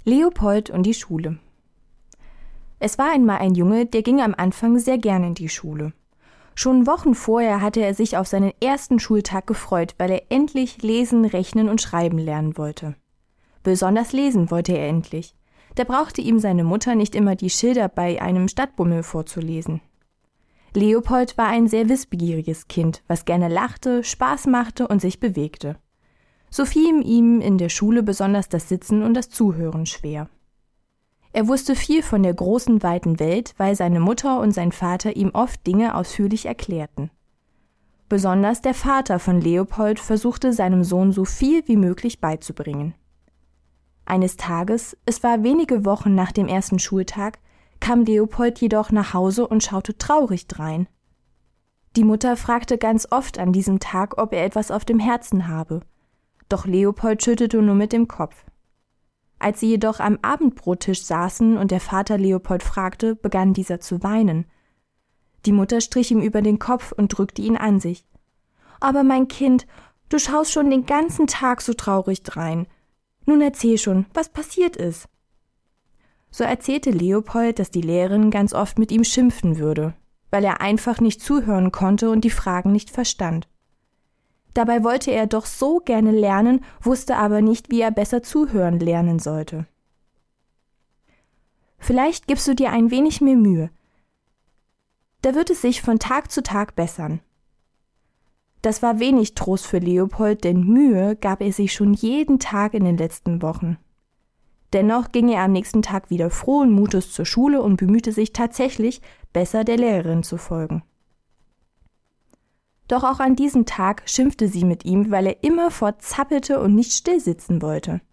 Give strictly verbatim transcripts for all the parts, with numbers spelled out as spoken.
Leopold und die Schule. Es war einmal ein Junge, der ging am Anfang sehr gern in die Schule. Schon Wochen vorher hatte er sich auf seinen ersten Schultag gefreut, weil er endlich lesen, rechnen und schreiben lernen wollte. Besonders lesen wollte er endlich. Da brauchte ihm seine Mutter nicht immer die Schilder bei einem Stadtbummel vorzulesen. Leopold war ein sehr wissbegieriges Kind, was gerne lachte, Spaß machte und sich bewegte. So fiel ihm in der Schule besonders das Sitzen und das Zuhören schwer. Er wusste viel von der großen, weiten Welt, weil seine Mutter und sein Vater ihm oft Dinge ausführlich erklärten. Besonders der Vater von Leopold versuchte seinem Sohn so viel wie möglich beizubringen. Eines Tages, es war wenige Wochen nach dem ersten Schultag, kam Leopold jedoch nach Hause und schaute traurig drein. Die Mutter fragte ganz oft an diesem Tag, ob er etwas auf dem Herzen habe. Doch Leopold schüttelte nur mit dem Kopf. Als sie jedoch am Abendbrottisch saßen und der Vater Leopold fragte, begann dieser zu weinen. Die Mutter strich ihm über den Kopf und drückte ihn an sich. »Aber mein Kind, du schaust schon den ganzen Tag so traurig drein. Nun erzähl schon, was passiert ist.« So erzählte Leopold, dass die Lehrerin ganz oft mit ihm schimpfen würde, weil er einfach nicht zuhören konnte und die Fragen nicht verstand. Dabei wollte er doch so gerne lernen, wusste aber nicht, wie er besser zuhören lernen sollte. »Vielleicht gibst du dir ein wenig mehr Mühe. Da wird es sich von Tag zu Tag bessern.« Das war wenig Trost für Leopold, denn Mühe gab er sich schon jeden Tag in den letzten Wochen. Dennoch ging er am nächsten Tag wieder frohen Mutes zur Schule und bemühte sich tatsächlich, besser der Lehrerin zu folgen. Doch auch an diesem Tag schimpfte sie mit ihm, weil er immerfort zappelte und nicht still sitzen wollte.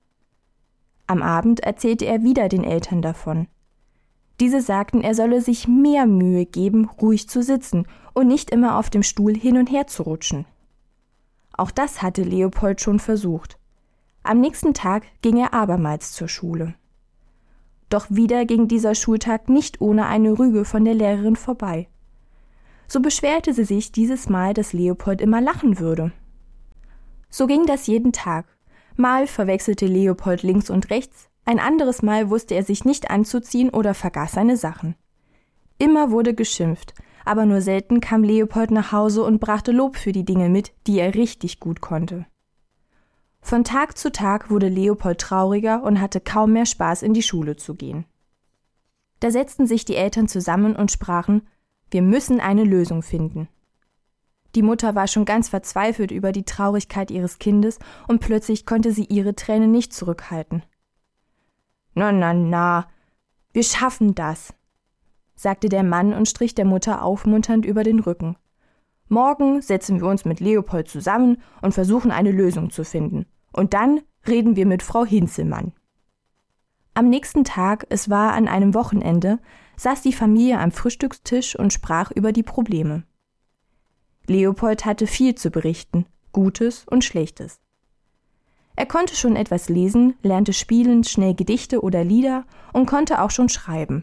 Am Abend erzählte er wieder den Eltern davon. Diese sagten, er solle sich mehr Mühe geben, ruhig zu sitzen und nicht immer auf dem Stuhl hin und her zu rutschen. Auch das hatte Leopold schon versucht. Am nächsten Tag ging er abermals zur Schule. Doch wieder ging dieser Schultag nicht ohne eine Rüge von der Lehrerin vorbei. So beschwerte sie sich dieses Mal, dass Leopold immer lachen würde. So ging das jeden Tag. Mal verwechselte Leopold links und rechts, ein anderes Mal wusste er sich nicht anzuziehen oder vergaß seine Sachen. Immer wurde geschimpft, aber nur selten kam Leopold nach Hause und brachte Lob für die Dinge mit, die er richtig gut konnte. Von Tag zu Tag wurde Leopold trauriger und hatte kaum mehr Spaß, in die Schule zu gehen. Da setzten sich die Eltern zusammen und sprachen: Wir müssen eine Lösung finden. Die Mutter war schon ganz verzweifelt über die Traurigkeit ihres Kindes und plötzlich konnte sie ihre Tränen nicht zurückhalten. »Na, na, na, wir schaffen das«, sagte der Mann und strich der Mutter aufmunternd über den Rücken. »Morgen setzen wir uns mit Leopold zusammen und versuchen eine Lösung zu finden. Und dann reden wir mit Frau Hinzelmann.« Am nächsten Tag, es war an einem Wochenende, saß die Familie am Frühstückstisch und sprach über die Probleme. Leopold hatte viel zu berichten, Gutes und Schlechtes. Er konnte schon etwas lesen, lernte spielend schnell Gedichte oder Lieder und konnte auch schon schreiben.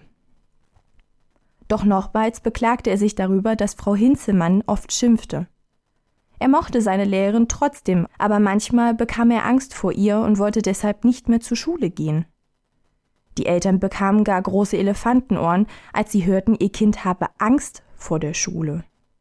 Doch nochmals beklagte er sich darüber, dass Frau Hinzelmann oft schimpfte. Er mochte seine Lehrerin trotzdem, aber manchmal bekam er Angst vor ihr und wollte deshalb nicht mehr zur Schule gehen. Die Eltern bekamen gar große Elefantenohren, als sie hörten, ihr Kind habe Angst vor der Schule.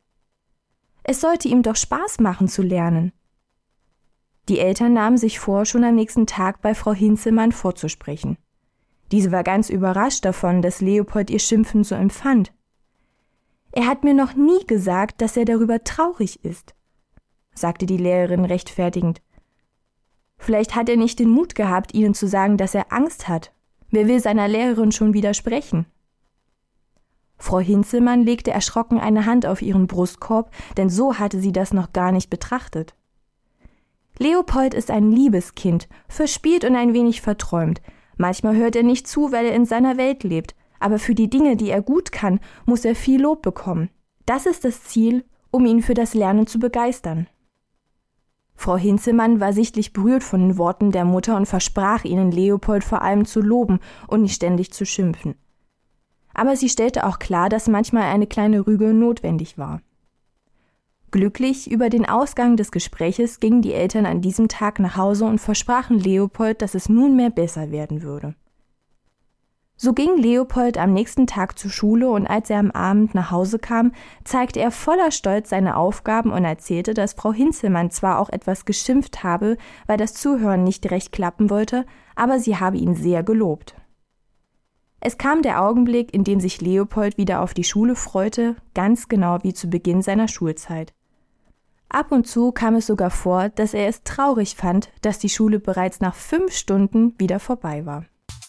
Es sollte ihm doch Spaß machen zu lernen. Die Eltern nahmen sich vor, schon am nächsten Tag bei Frau Hinzelmann vorzusprechen. Diese war ganz überrascht davon, dass Leopold ihr Schimpfen so empfand. »Er hat mir noch nie gesagt, dass er darüber traurig ist«, sagte die Lehrerin rechtfertigend. »Vielleicht hat er nicht den Mut gehabt, ihnen zu sagen, dass er Angst hat. Wer will seiner Lehrerin schon widersprechen?« Frau Hinzelmann legte erschrocken eine Hand auf ihren Brustkorb, denn so hatte sie das noch gar nicht betrachtet. »Leopold ist ein liebes Kind, verspielt und ein wenig verträumt. Manchmal hört er nicht zu, weil er in seiner Welt lebt, aber für die Dinge, die er gut kann, muss er viel Lob bekommen. Das ist das Ziel, um ihn für das Lernen zu begeistern.« Frau Hinzelmann war sichtlich berührt von den Worten der Mutter und versprach ihnen, Leopold vor allem zu loben und nicht ständig zu schimpfen. Aber sie stellte auch klar, dass manchmal eine kleine Rüge notwendig war. Glücklich über den Ausgang des Gespräches gingen die Eltern an diesem Tag nach Hause und versprachen Leopold, dass es nunmehr besser werden würde. So ging Leopold am nächsten Tag zur Schule und als er am Abend nach Hause kam, zeigte er voller Stolz seine Aufgaben und erzählte, dass Frau Hinzelmann zwar auch etwas geschimpft habe, weil das Zuhören nicht recht klappen wollte, aber sie habe ihn sehr gelobt. Es kam der Augenblick, in dem sich Leopold wieder auf die Schule freute, ganz genau wie zu Beginn seiner Schulzeit. Ab und zu kam es sogar vor, dass er es traurig fand, dass die Schule bereits nach fünf Stunden wieder vorbei war.